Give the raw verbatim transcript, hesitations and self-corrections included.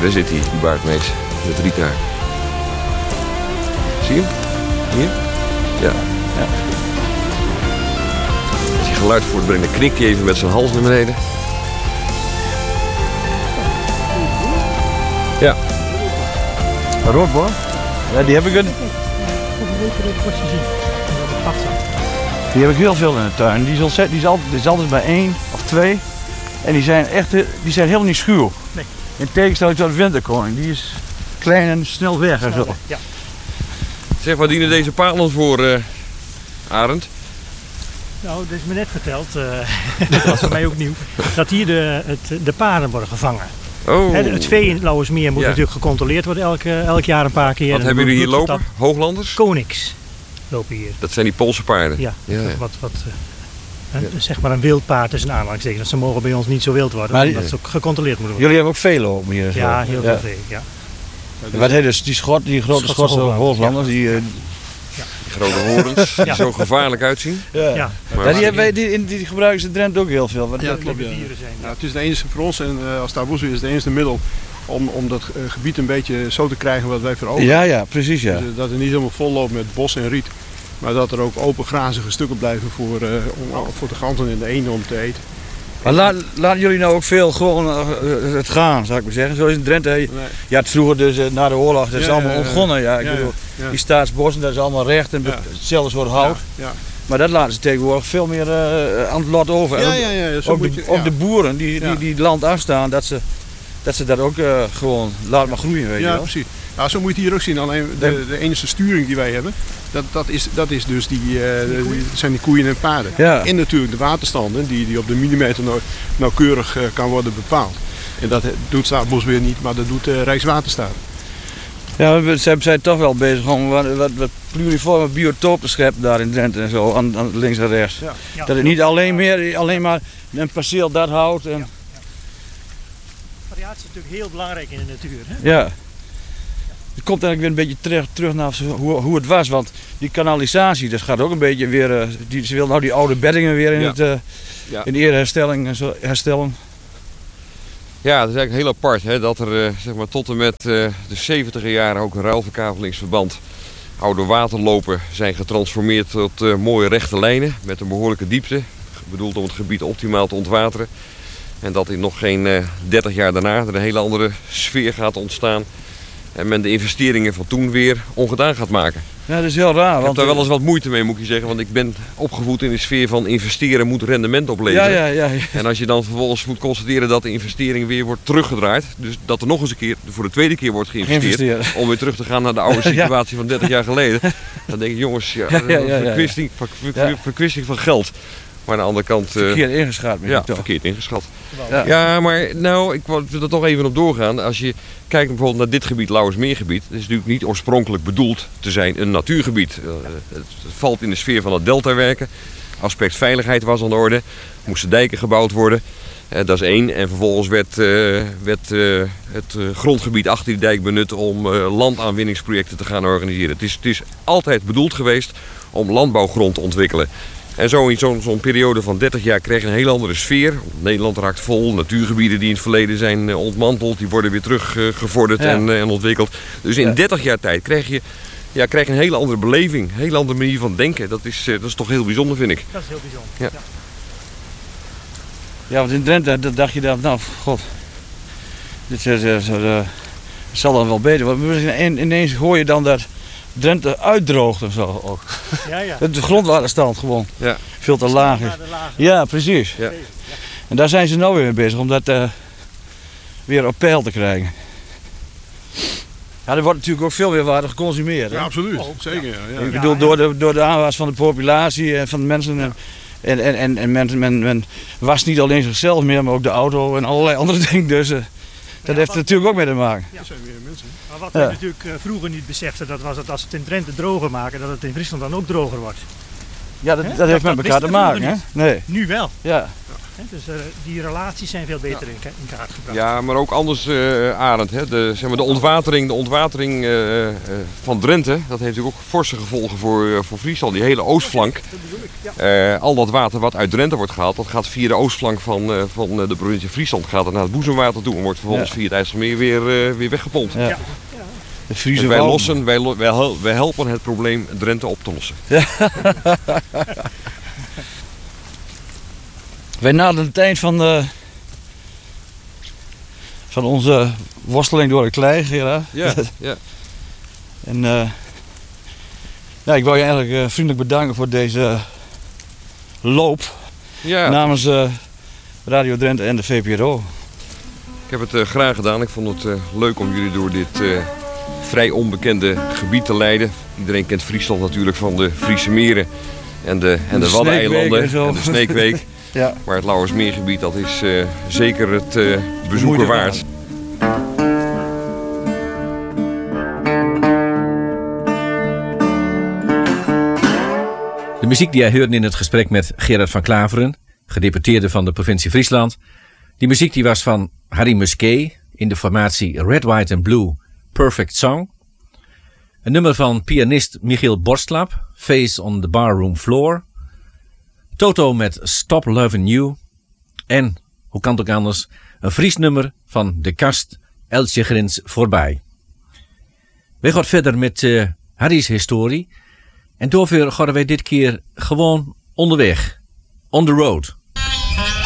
daar zit hij, die baardmees. Met Rita. Zie je hem? Hier? Ja. Ja. Als hij geluid voortbrengt, dan knikt hij even met zijn hals naar beneden. Ja. Een roodboor? Ja, die heb ik een... Die heb ik heel veel in de tuin. Die is, ontzettend, die is, altijd, die is altijd bij één of twee. En die zijn echt die zijn helemaal niet schuw. Nee. In tegenstelling tot de winterkoning. Die is klein en snel weg en zo. Ja. Zeg, wat dienen deze palen voor, uh, Arend? Nou, dat is me net verteld, uh, dat was voor mij ook nieuw, dat hier de, het, de paren worden gevangen. Oh. He, het vee in het Lauwersmeer moet Ja. natuurlijk gecontroleerd worden elk, elk jaar een paar keer. Wat En hebben dan jullie hier doet lopen? dat- Hooglanders? Konings lopen hier. Dat zijn die Poolse paarden. Ja, Ja, ja. wat, wat, uh, een, zeg maar een wild paard tussen aanhalingstekens. Ze mogen bij ons niet zo wild worden, Maar die- omdat ze ook gecontroleerd moeten worden. Jullie hebben ook veel lopen hier. Zo. Ja, heel veel vee, ja. En wat heet dus die schot, die grote Schotse Schotse Hooglanders, Hooglanders, die, uh, Die grote horens, die Ja. zo gevaarlijk uitzien. ja. Ja. Maar Ja, die, hebben wij, die, in- die gebruiken ze in Drenthe ook heel veel. Wat- Ja, dat klopt. Ja. Dieren zijn. Ja, het is de enige voor ons en uh, als Taboezo is het enige middel om, om dat uh, gebied een beetje zo te krijgen wat wij voor ogen ja, ja, precies ja. Dus, uh, dat het niet helemaal vol loopt met bos en riet. Maar dat er ook open grazige stukken blijven voor, uh, om, voor de ganzen en de eenden om te eten. Maar la, laten jullie nou ook veel gewoon uh, het gaan, zou ik maar zeggen. Zoals in Drenthe. Je, Nee. je had vroeger dus uh, na de oorlog, dat is Ja, allemaal ja, ja. ontgonnen. Ja, ik Ja, bedoel, ja. die staatsbossen, dat is allemaal recht en Ja. hetzelfde soort hout. Ja, ja. Maar dat laten ze tegenwoordig veel meer uh, aan het lot over. En Ja, ook- ja, ja, zo ook, moet de, je- ook ja. de boeren die, die, Ja. die het land afstaan, dat ze dat, ze dat ook uh, gewoon laat maar groeien, weet je Ja, wel. precies. Nou, zo moet je het hier ook zien. Alleen de, de enige sturing die wij hebben, dat, dat, is, dat is dus die, uh, die, zijn die koeien en paarden. Ja. En natuurlijk de waterstanden, die, die op de millimeter nauw, nauwkeurig uh, kan worden bepaald. En dat doet Staatsbos weer niet, maar dat doet uh, Rijkswaterstaat. Ja, we zijn, zijn toch wel bezig om wat, wat, wat pluriforme biotopen te scheppen daar in Drenthe en zo, aan, aan links en rechts. Ja. Ja. Dat het niet alleen, meer, alleen maar een perceel dat houdt. En, Variatie is natuurlijk heel belangrijk in de natuur. Hè? ja. Het komt eigenlijk weer een beetje terug, terug naar hoe, hoe het was, want die kanalisatie, dat gaat ook een beetje weer, uh, die, ze wil nou die oude beddingen weer in, Ja. het, uh, Ja. in de eerherstelling en zo herstellen. Ja, dat is eigenlijk heel apart hè, dat er uh, zeg maar, tot en met uh, de zeventiger jaren ook een ruilverkavelingsverband oude waterlopen zijn getransformeerd tot uh, mooie rechte lijnen met een behoorlijke diepte. Bedoeld om het gebied optimaal te ontwateren. En dat in nog geen uh, dertig jaar daarna er een hele andere sfeer gaat ontstaan. En men de investeringen van toen weer ongedaan gaat maken. Ja, dat is heel raar. Ik heb want, daar wel eens wat moeite mee, moet ik je zeggen. Want ik ben opgevoed in de sfeer van investeren moet rendement ja, opleveren. ja, ja, ja. En als je dan vervolgens moet constateren dat de investering weer wordt teruggedraaid. Dus dat er nog eens een keer, voor de tweede keer wordt geïnvesteerd. Investeren. Om weer terug te gaan naar de oude situatie van dertig jaar geleden. Dan denk ik, jongens, ja, Ja, ja, ja, ja. verkwisting, ver- ver- Ja. verkwisting van geld. Maar aan de andere kant, eh, Verkeerd ingeschat. ja, toch? verkeerd ingeschat. Ja. Ja, maar nou, ik wil er toch even op doorgaan. Als je kijkt bijvoorbeeld naar dit gebied, Lauwersmeergebied. Dat is natuurlijk niet oorspronkelijk bedoeld te zijn een natuurgebied. Uh, het valt in de sfeer van het deltawerken. Aspect veiligheid was aan de orde. Moesten dijken gebouwd worden. Uh, dat is één. En vervolgens werd, uh, werd uh, het uh, grondgebied achter die dijk benut om uh, landaanwinningsprojecten te gaan organiseren. Het is, het is altijd bedoeld geweest om landbouwgrond te ontwikkelen. En zo in zo'n zo'n periode van dertig jaar kreeg je een hele andere sfeer. Nederland raakt vol. Natuurgebieden die in het verleden zijn uh, ontmanteld, die worden weer teruggevorderd uh, Ja. en, uh, en ontwikkeld. Dus in Ja. dertig jaar tijd krijg je, ja, krijg je een hele andere beleving, een hele andere manier van denken. Dat is, uh, dat is toch heel bijzonder, vind ik. Dat is heel bijzonder. Ja. Ja. Ja, want in Drenthe dat dacht je dan, nou, god, dit is, uh, uh, zal dan wel beter worden. Maar misschien ineens hoor je dan dat Drenthe uitdroogt en zo ook. Ja, ja. Dat de grondwaterstand gewoon Ja. veel te laag is. Naar de lage. Ja, precies. Ja. En daar zijn ze nou weer mee bezig om dat uh, weer op peil te krijgen. Ja, er wordt natuurlijk ook veel meer water geconsumeerd. Hè? Ja, absoluut. Oh, Zeker. Ja. Ja. Ik Ja, bedoel, ja. door de, door de aanwas van de populatie en van de mensen. En, en, en, en, en men, men, men wast niet alleen zichzelf meer, maar ook de auto en allerlei andere dingen. Dus uh, dat Ja, heeft wat- er natuurlijk ook mee te maken. Dat zijn weer mensen. Maar wat Ja. we natuurlijk uh, vroeger niet beseften, dat was dat als we het in Drenthe droger maken, dat het in Friesland dan ook droger wordt. Ja, dat, Hè? dat heeft Dat- met dat elkaar te wisten we maken. Hè? vroeger Nee, Nu wel. ja. Hè? Dus uh, die relaties zijn veel beter ja. in, ka in kaart gebracht. Ja, maar ook anders, uh, Arend. Hè? De, zeg maar, de ontwatering, de ontwatering uh, uh, van Drenthe, dat heeft natuurlijk ook forse gevolgen voor, uh, voor Friesland. Die hele oostflank. Dat bedoel ik, ja. Uh, al dat water wat uit Drenthe wordt gehaald, dat gaat via de oostflank van, uh, van uh, de provincie Friesland gaat naar het boezemwater toe. En wordt vervolgens ja. via het IJsselmeer weer, uh, weer weggepompt. Ja. Ja. De Friese wij, lossen, wij, wij, wij helpen het probleem Drenthe op te lossen. Ja. Wij naderen het eind van, de, van onze worsteling door de klei, Gerard. Ja, ja. En uh, ja, ik wil je eigenlijk uh, vriendelijk bedanken voor deze loop ja. namens uh, Radio Drenthe en de V P R O. Ik heb het uh, graag gedaan. Ik vond het uh, leuk om jullie door dit uh, vrij onbekende gebied te leiden. Iedereen kent Friesland natuurlijk van de Friese meren en de, en de, de Waddeneilanden en, en de Sneekweek. Ja. Maar het Lauwersmeergebied, dat is uh, zeker het uh, bezoeken waard. De muziek die jij hoorde in het gesprek met Gerard van Klaveren, gedeputeerde van de provincie Friesland. Die muziek die was van Harry Musquet in de formatie Red, White and Blue Perfect Song. Een nummer van pianist Michiel Borstlap, Face on the Barroom Floor. Toto met Stop Loving You. En, hoe kan het ook anders, een Fries nummer van De Kast Eltje Grins voorbij. Wij gaan verder met uh, Harry's historie. En daarvoor gaan wij dit keer gewoon onderweg. On the road.